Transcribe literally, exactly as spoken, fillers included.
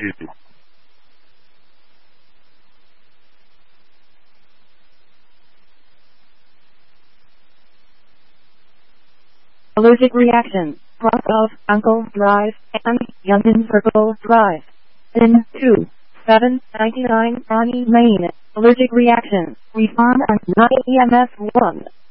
two. Allergic reaction. Cross of Uncle Drive and Union Circle Drive. In two. seven ninety-nine Bonnie Lane. Allergic reaction. Refund on nine E M S one.